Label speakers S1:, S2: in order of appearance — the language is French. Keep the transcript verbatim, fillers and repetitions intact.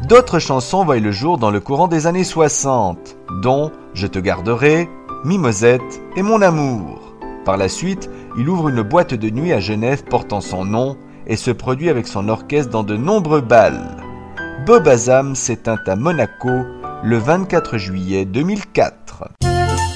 S1: D'autres chansons voient le jour dans le courant des années soixante, dont Je te garderai, Mimosette et Mon amour. Par la suite, il ouvre une boîte de nuit à Genève portant son nom et se produit avec son orchestre dans de nombreux bals. Bob Azam s'éteint à Monaco le vingt-quatre juillet deux mille quatre.